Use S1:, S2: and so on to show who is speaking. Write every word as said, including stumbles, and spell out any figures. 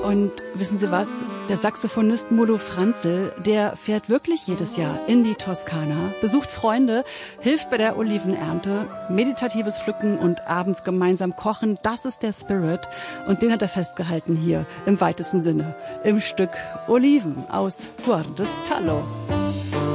S1: Und wissen Sie was? Der Saxophonist Molo Franzl, der fährt wirklich jedes Jahr in die Toskana, besucht Freunde, hilft bei der Olivenernte, meditatives Pflücken und abends gemeinsam kochen. Das ist der Spirit. Und den hat er festgehalten hier im weitesten Sinne im Stück Oliven aus Guardestallo.